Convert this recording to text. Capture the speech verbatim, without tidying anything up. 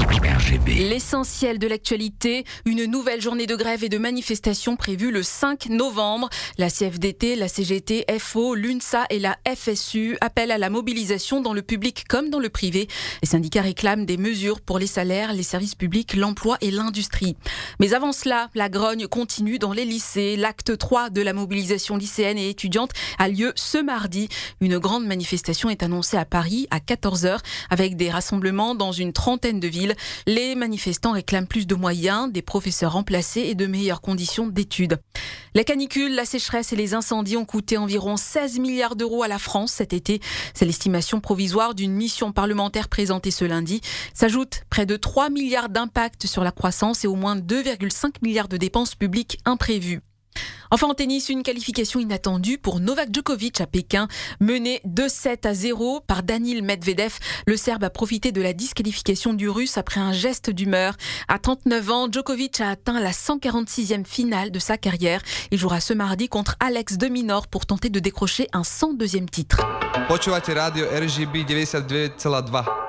R G B. L'essentiel de l'actualité, une nouvelle journée de grève et de manifestation prévue le cinq novembre. La C F D T, la C G T, F O, l'UNSA et la F S U appellent à la mobilisation dans le public comme dans le privé. Les syndicats réclament des mesures pour les salaires, les services publics, l'emploi et l'industrie. Mais avant cela, la grogne continue dans les lycées. L'acte trois de la mobilisation lycéenne et étudiante a lieu ce mardi. Une grande manifestation est annoncée à Paris à quatorze heures avec des rassemblements dans une trentaine de villes. Les manifestants réclament plus de moyens, des professeurs remplacés et de meilleures conditions d'études. La canicule, la sécheresse et les incendies ont coûté environ seize milliards d'euros à la France cet été. C'est l'estimation provisoire d'une mission parlementaire présentée ce lundi. S'ajoutent près de trois milliards d'impact sur la croissance et au moins deux virgule cinq milliards de dépenses publiques imprévues. Enfin en tennis, une qualification inattendue pour Novak Djokovic à Pékin. Mené deux sept à zéro par Daniil Medvedev, le Serbe a profité de la disqualification du Russe après un geste d'humeur. À trente-neuf ans, Djokovic a atteint la cent quarante-sixième finale de sa carrière. Il jouera ce mardi contre Alex de Minaur pour tenter de décrocher un cent deuxième titre. Počúvate rádio R G B deväťdesiatdeväť celá dva.